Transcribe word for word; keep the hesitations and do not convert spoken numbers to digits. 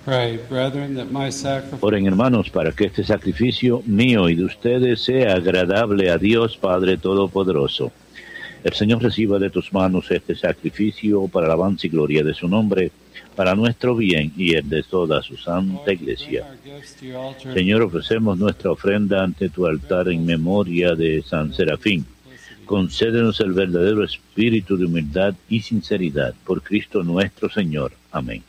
Pray, brethren, that my sacrifice Oren, hermanos, para que este sacrificio mío y de ustedes sea agradable a Dios Padre Todopoderoso. El Señor reciba de tus manos este sacrificio para alabanza y gloria de su nombre, para nuestro bien y el de toda su santa Iglesia. Señor, ofrecemos nuestra ofrenda ante tu altar en memoria de San Serafín. Concédenos el verdadero espíritu de humildad y sinceridad por Cristo nuestro Señor. Amén.